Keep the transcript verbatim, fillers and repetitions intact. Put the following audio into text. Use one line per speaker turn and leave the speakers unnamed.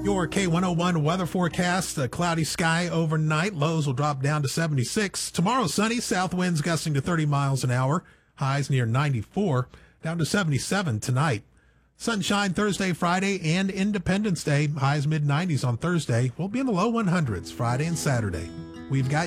Your K one oh one weather forecast, a cloudy sky overnight. Lows will drop down to seventy-six. Tomorrow, sunny, south winds gusting to thirty miles an hour. Highs near ninety-four, down to seventy-seven tonight. Sunshine Thursday, Friday, and Independence Day. Highs mid nineties on Thursday. We'll be in the low hundreds Friday and Saturday. We've got